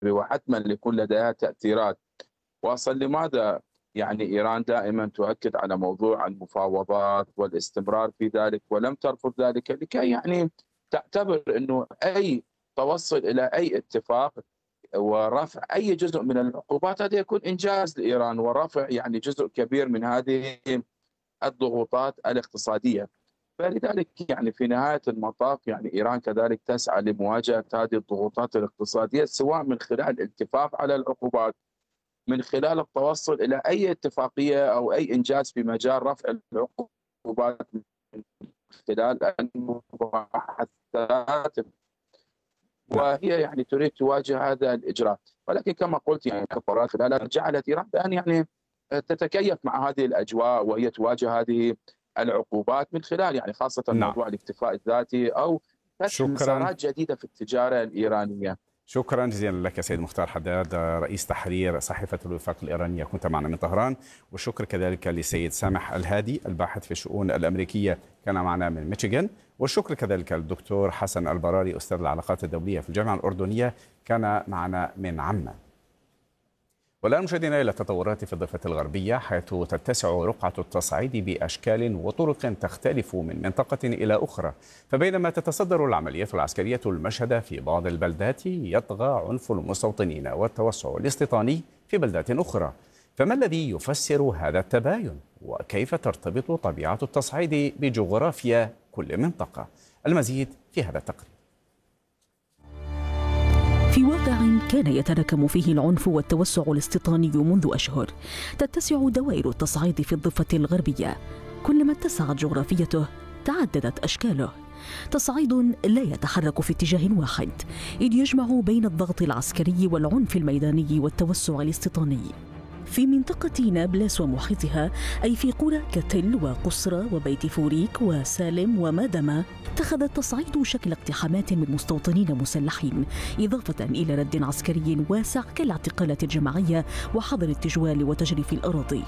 وحتما يكون لديها تأثيرات. وأصلا لماذا يعني إيران دائما تؤكد على موضوع المفاوضات والاستمرار في ذلك ولم ترفض ذلك؟ لكي يعني تعتبر أنه أي توصل إلى أي اتفاق ورفع أي جزء من العقوبات هذا يكون إنجاز لإيران، ورفع يعني جزء كبير من هذه الضغوطات الاقتصادية. فلذلك يعني في نهاية المطاف يعني إيران كذلك تسعى لمواجهة هذه الضغوطات الاقتصادية، سواء من خلال الاتفاق على العقوبات، من خلال التوصل إلى أي اتفاقية أو أي إنجاز في مجال رفع العقوبات، من خلال المباحثات. نعم. وهي يعني تريد تواجه هذا الإجراء، ولكن كما قلت يعني قرارات خلالها جعلت إيران بأن يعني تتكيف مع هذه الأجواء، وهي تواجه هذه العقوبات من خلال يعني خاصة نعم. موضوع الاكتفاء الذاتي أو فتح شكرا. مسارات جديدة في التجارة الإيرانية. شكرا جزيلا لك سيد مختار حداد، رئيس تحرير صحيفة الوفاق الإيرانية، كنت معنا من طهران. والشكر كذلك لسيد سامح الهادي الباحث في الشؤون الأمريكية، كان معنا من ميشيغان. والشكر كذلك للدكتور حسن البراري أستاذ العلاقات الدولية في الجامعة الأردنية، كان معنا من عمان. والآن مشاهدينا إلى التطورات في الضفة الغربية، حيث تتسع رقعة التصعيد بأشكال وطرق تختلف من منطقة إلى أخرى. فبينما تتصدر العمليات العسكرية المشهد في بعض البلدات، يطغى عنف المستوطنين والتوسع الاستيطاني في بلدات أخرى. فما الذي يفسر هذا التباين؟ وكيف ترتبط طبيعة التصعيد بجغرافيا كل منطقة؟ المزيد في هذا التقرير. في واقع كان يتراكم فيه العنف والتوسع الاستيطاني منذ أشهر، تتسع دوائر التصعيد في الضفة الغربية. كلما اتسعت جغرافيته تعددت أشكاله. تصعيد لا يتحرك في اتجاه واحد، إذ يجمع بين الضغط العسكري والعنف الميداني والتوسع الاستيطاني. في منطقة نابلس ومحيطها، أي في قرى كتل وقصرة وبيت فوريك وسالم ومادمة، اتخذ التصعيد شكل اقتحامات من مستوطنين مسلحين، إضافة إلى رد عسكري واسع كالاعتقالات الجماعية وحظر التجوال وتجريف الأراضي.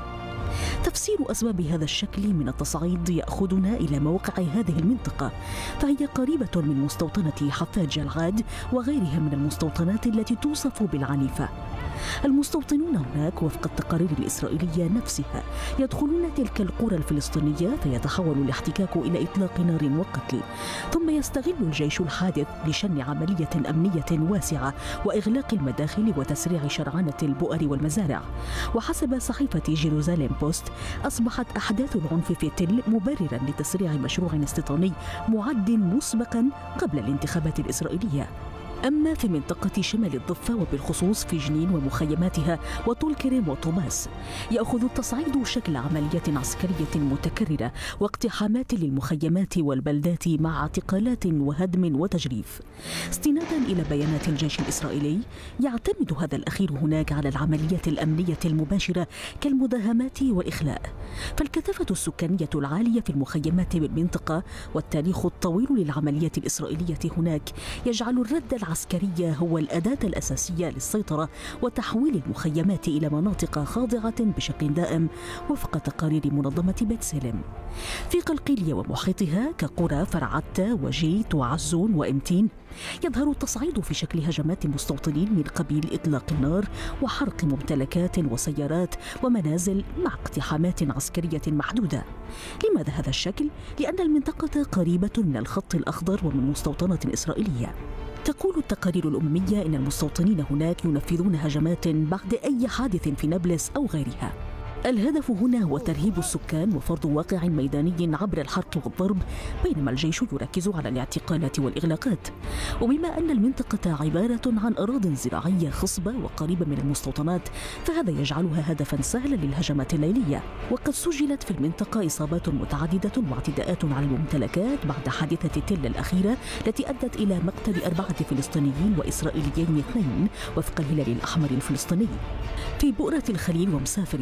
تفسير أسباب هذا الشكل من التصعيد يأخذنا إلى موقع هذه المنطقة، فهي قريبة من مستوطنة حفاج العاد وغيرها من المستوطنات التي توصف بالعنيفة. المستوطنون هناك وفق التقارير الإسرائيلية نفسها يدخلون تلك القرى الفلسطينية، فيتحول الاحتكاك إلى إطلاق نار وقتل، ثم يستغل الجيش الحادث لشن عملية أمنية واسعة وإغلاق المداخل وتسريع شرعنة البؤر والمزارع. وحسب صحيفة جيروزاليم بوست، أصبحت أحداث العنف في تل مبررا لتسريع مشروع استيطاني معد مسبقا قبل الانتخابات الإسرائيلية. أما في منطقة شمال الضفة وبالخصوص في جنين ومخيماتها وطول كريم وطوماس، يأخذ التصعيد شكل عمليات عسكرية متكررة واقتحامات للمخيمات والبلدات مع اعتقالات وهدم وتجريف. استنادا إلى بيانات الجيش الإسرائيلي، يعتمد هذا الأخير هناك على العمليات الأمنية المباشرة كالمداهمات والإخلاء. فالكثافة السكانية العالية في المخيمات بالمنطقة والتاريخ الطويل للعمليات الإسرائيلية هناك يجعل الرد العسكرية هو الأداة الأساسية للسيطرة وتحويل المخيمات إلى مناطق خاضعة بشكل دائم وفق تقارير منظمة بيت سلم. في قلقيلية ومحيطها كقرى فرعتة وجيت وعزون وإمتين، يظهر التصعيد في شكل هجمات مستوطنين من قبيل إطلاق النار وحرق ممتلكات وسيارات ومنازل مع اقتحامات عسكرية محدودة. لماذا هذا الشكل؟ لأن المنطقة قريبة من الخط الأخضر ومن مستوطنات إسرائيلية. تقول التقارير الأممية إن المستوطنين هناك ينفذون هجمات بعد أي حادث في نابلس أو غيرها. الهدف هنا هو ترهيب السكان وفرض واقع ميداني عبر الحرق والضرب، بينما الجيش يركز على الاعتقالات والإغلاقات. وبما أن المنطقة عبارة عن أراضٍ زراعية خصبة وقريبة من المستوطنات، فهذا يجعلها هدفا سهلا للهجمات الليلية. وقد سجلت في المنطقة إصابات متعددة واعتداءات على الممتلكات بعد حادثة تل الأخيرة التي أدت إلى مقتل 4 فلسطينيين وإسرائيليين 2 وفق الهلال الأحمر الفلسطيني. في بؤرة الخليل ومسافر يطا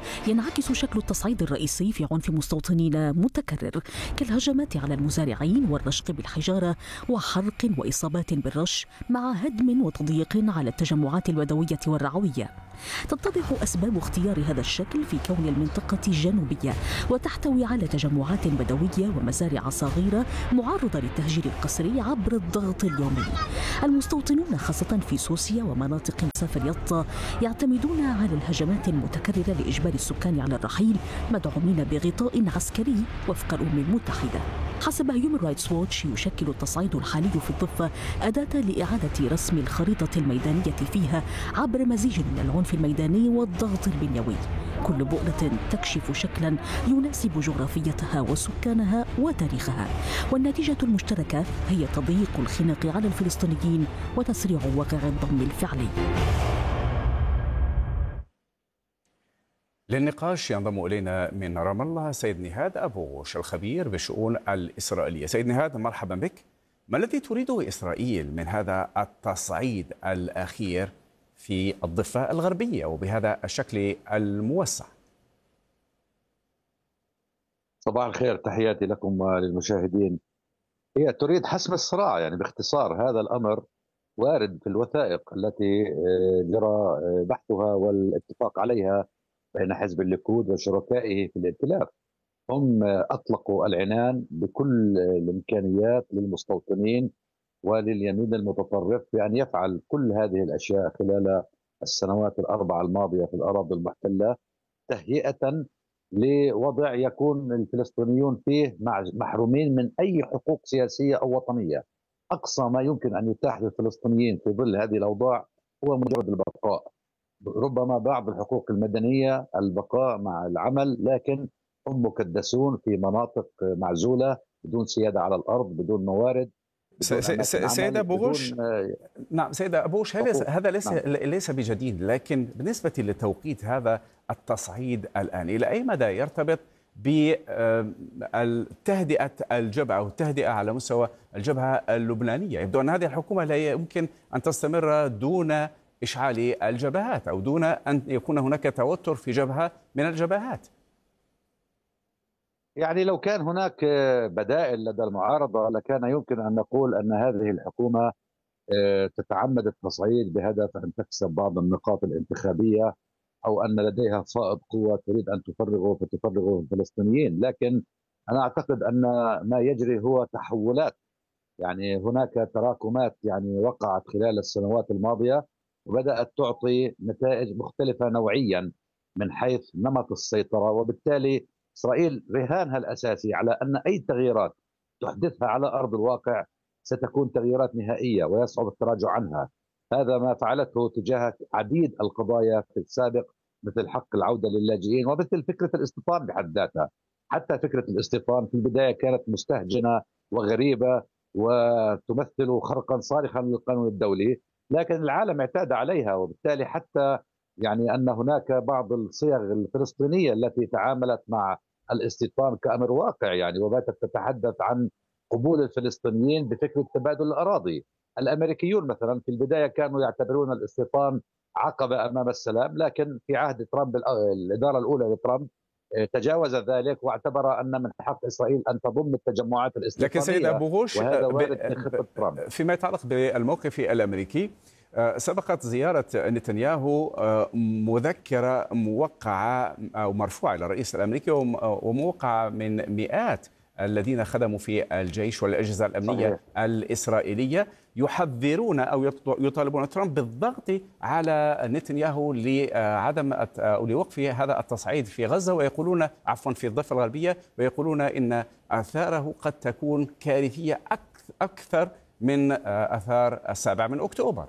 ينعكس شكل التصعيد الرئيسي في عنف مستوطنين متكرر كالهجمات على المزارعين والرشق بالحجارة وحرق وإصابات بالرش مع هدم وتضييق على التجمعات البدوية والرعوية. تتضح أسباب اختيار هذا الشكل في كون المنطقة جنوبية وتحتوي على تجمعات بدوية ومزارع صغيرة معرضة للتهجير القسري عبر الضغط اليومي. المستوطنون خاصة في سوسيا ومناطق مسافر يطا يعتمدون على الهجمات المتكررة لإجبار السكان على الرحيل مدعومين بغطاء عسكري وفق الأمم المتحدة. حسب هيومن رايتس ووتش يشكل التصعيد الحالي في الضفة أداة لإعادة رسم الخريطة الميدانية فيها عبر مزيج من العنف الميداني والضغط البنيوي، كل بؤرة تكشف شكلا يناسب جغرافيتها وسكانها وتاريخها، والنتيجة المشتركة هي تضييق الخناق على الفلسطينيين وتسريع واقع الضم الفعلي. للنقاش ينضم إلينا من رام الله سيد نهاد أبو غوش الخبير بالشؤون الإسرائيلية. سيد نهاد، مرحبا بك. ما الذي تريده إسرائيل من هذا التصعيد الأخير في الضفة الغربية وبهذا الشكل الموسع؟ صباح الخير، تحياتي لكم وللمشاهدين. هي تريد حسم الصراع، يعني باختصار هذا الأمر وارد في الوثائق التي جرى بحثها والاتفاق عليها بين حزب الليكود وشركائه في الائتلاف. هم أطلقوا العنان بكل الإمكانيات للمستوطنين ولليمين المتطرف بأن يفعل كل هذه الأشياء خلال السنوات الأربعة الماضية في الأراضي المحتلة، تهيئة لوضع يكون الفلسطينيون فيه محرومين من أي حقوق سياسية أو وطنية. أقصى ما يمكن أن يتاح للفلسطينيين في ظل هذه الأوضاع هو مجرد البقاء، ربما بعض الحقوق المدنية، البقاء مع العمل، لكن هم مكدسون في مناطق معزولة بدون سيادة على الأرض، بدون موارد. سيد أبو غوش، نعم سيد أبو غوش، هذا ليس بجديد، لكن بالنسبة لتوقيت هذا التصعيد الآن إلى أي مدى يرتبط بالتهدئة الجبهة أو التهدئة على مستوى الجبهة اللبنانية؟ يبدو أن هذه الحكومة لا يمكن أن تستمر دون إشعال الجبهات أو دون أن يكون هناك توتر في جبهة من الجبهات. يعني لو كان هناك بدائل لدى المعارضة لكان يمكن أن نقول أن هذه الحكومة تتعمد التصعيد بهدف أن تكسب بعض النقاط الانتخابية، أو أن لديها فائض قوة تريد أن تفرغه فتفرغه الفلسطينيين. لكن أنا أعتقد أن ما يجري هو تحولات، يعني هناك تراكمات يعني وقعت خلال السنوات الماضية وبدأت تعطي نتائج مختلفة نوعيا من حيث نمط السيطرة، وبالتالي إسرائيل رهانها الأساسي على أن أي تغييرات تحدثها على أرض الواقع ستكون تغييرات نهائية ويصعب التراجع عنها. هذا ما فعلته تجاه عديد القضايا في السابق، مثل حق العودة للاجئين ومثل فكرة الاستيطان بحد ذاتها. حتى فكرة الاستيطان في البداية كانت مستهجنة وغريبة وتمثل خرقا صارخا للقانون الدولي، لكن العالم اعتاد عليها، وبالتالي حتى يعني أن هناك بعض الصيغ الفلسطينية التي تعاملت مع الاستيطان كأمر واقع، يعني وباتت تتحدث عن قبول الفلسطينيين بفكرة تبادل الأراضي. الأمريكيون مثلا في البداية كانوا يعتبرون الاستيطان عقبة أمام السلام، لكن في عهد ترامب الإدارة الأولى لترامب تجاوز ذلك واعتبر أن من حق إسرائيل أن تضم التجمعات الاستيطانية. لكن سيد أبو غوش، وهذا وارد في خطة ترامب. فيما يتعلق بالموقف الأمريكي، سبقت زيارة نتنياهو مذكرة موقعة أو مرفوعة إلى الرئيس الأمريكي وموقعة من مئات الذين خدموا في الجيش والأجهزة الأمنية صحيح. الإسرائيلية يحذرون أو يطالبون ترامب بالضغط على نتنياهو لعدم أو لوقف هذا التصعيد في غزة، ويقولون عفوا في الضفة الغربية، ويقولون إن آثاره قد تكون كارثية أكثر من آثار 7 أكتوبر.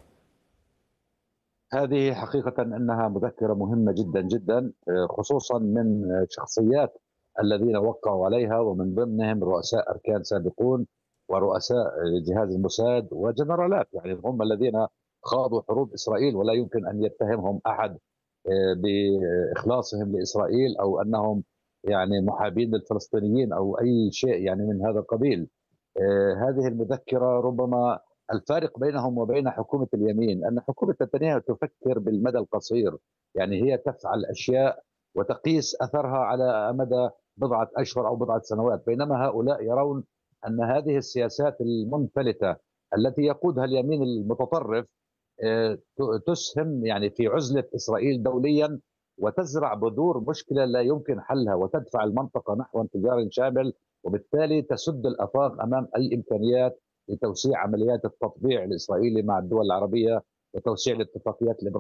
هذه حقيقة أنها مذكرة مهمة جدا جدا، خصوصا من شخصيات الذين وقعوا عليها، ومن ضمنهم رؤساء أركان سابقون ورؤساء جهاز الموساد وجنرالات، يعني هم الذين خاضوا حروب إسرائيل ولا يمكن أن يتهمهم أحد بإخلاصهم لإسرائيل أو أنهم يعني محابين للفلسطينيين أو أي شيء يعني من هذا القبيل. هذه المذكرة ربما الفارق بينهم وبين حكومة اليمين أن حكومة نتنياهو تفكر بالمدى القصير، يعني هي تفعل أشياء وتقيس أثرها على مدى بضعة أشهر أو بضعة سنوات، بينما هؤلاء يرون أن هذه السياسات المنفلتة التي يقودها اليمين المتطرف تسهم يعني في عزلة إسرائيل دوليا، وتزرع بذور مشكلة لا يمكن حلها، وتدفع المنطقة نحو انفجار شامل، وبالتالي تسد الآفاق أمام أي إمكانيات لتوسيع عمليات التطبيع الإسرائيلي مع الدول العربية وتوسيع الاتفاقيات